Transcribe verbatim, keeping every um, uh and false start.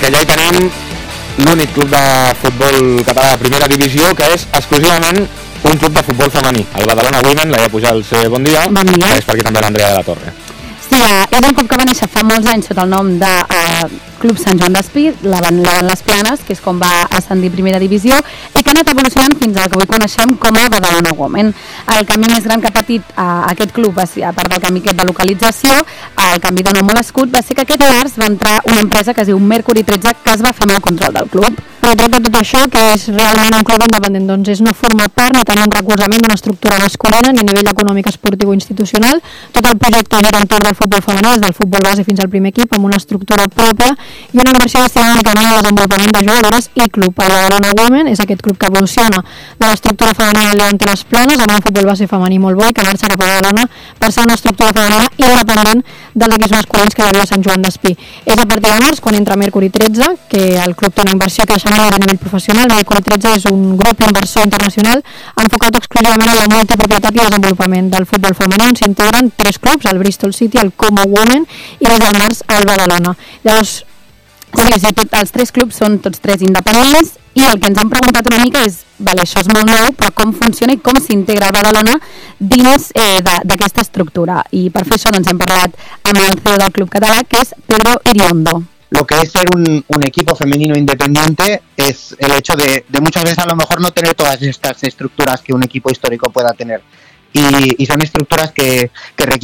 perquè ja hi tenim l'únic club de futbol català de primera divisió que és exclusivament un club de futbol femení, el Badalona Women. Laia Pujals, bon dia. Bon dia. És per aquí també l'Andrea de la Torre. Sí, és un club que va néixer fa molts anys sota el nom de uh, Club Sant Joan d'Espí, la van les Planes, que és com va ascendir primera divisió, i que ha anat evolucionant fins al que avui coneixem com a Badalona Women. El canvi més gran que ha patit uh, aquest club, a part del canvi de localització, el canvi de nom a l'escut, va ser que aquest març va entrar una empresa que es diu Mercury tretze, que es va fer amb el control del club. Però tret de tot això, que és realment un club independent, doncs és no forma part ni tenir un recolzament d'una estructura masculina ni a nivell econòmic, esportiu o institucional. Tot el projecte gira entorn del futbol femení, des del futbol base fins al primer equip, amb una estructura pròpia i una inversió destinada únicament al desenvolupament de jugadores i club. El Badalona Women és aquest club que evoluciona de l'estructura femenina del Llevant i les Planes amb un futbol base femení molt bo i que marxa cap a Badalona per ser una estructura femenina independent dels equips masculins que hi havia a Sant Joan d'Espí. És a partir de març quan entra Mercury tretze, que el club té una inversió creixement a nivell professional. Mercury tretze és un grup d'inversor internacional enfocat exclusivament en la multipropietat i desenvolupament del futbol femení, on s'integren tres clubs, el Bristol City, el Como Women i des del març el Badalona. Llavors, sí, sí, tot, els tres clubs són tots tres independents i el que ens han preguntat una mica és, vale, això és molt nou, però com funciona i com s'integra el Badalona dins eh, d'aquesta estructura. I per fer això doncs, hem parlat amb el C E O del club català, que és Pedro Iriondo. Lo que es ser un, un equipo femenino independiente es el hecho de, de muchas veces a lo mejor no tener todas estas estructuras que un equipo histórico pueda tener. Y, y son estructuras que, que requieren